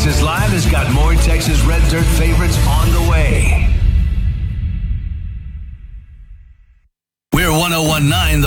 Texas Live has got more Texas Red Dirt favorites on the way. We're 1019 The